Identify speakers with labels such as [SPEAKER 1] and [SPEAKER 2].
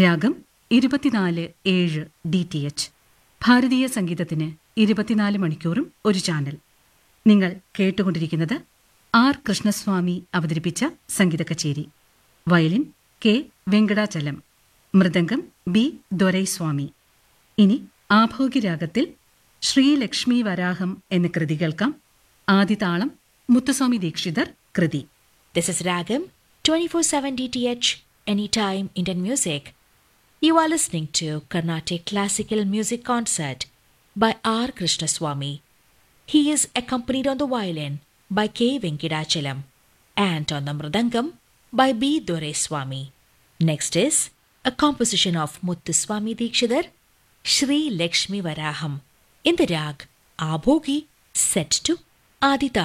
[SPEAKER 1] രാഗം 24/7 DTH. ഭാരതീയ സംഗീതത്തിന് 24 മണിക്കൂറും ഒരു ചാനൽ. നിങ്ങൾ കേട്ടുകൊണ്ടിരിക്കുന്നത് ആർ കൃഷ്ണസ്വാമി അവതരിപ്പിച്ച സംഗീത കച്ചേരി. Violin K Venkatachalam, mridangam B Doraiswamy. ഇനി ആഭോഗ്യരാഗത്തിൽ ശ്രീലക്ഷ്മി വരാഹം എന്ന കൃതി കേൾക്കാം. ആദിതാളം മുത്തുസ്വാമി ദീക്ഷിതർ കൃതി.
[SPEAKER 2] This is Ragam 24/7 DTH, anytime Indian music. You are listening to Carnatic Classical Music Concert by R. Krishnaswamy. He is accompanied on the violin by K. Venkadachalam and on the mridangam by B. Doraiswamy. Next is a composition of Muthuswami Dikshidhar, Shri Lakshmi Varaham, in the rag Abhogi, set to Adita.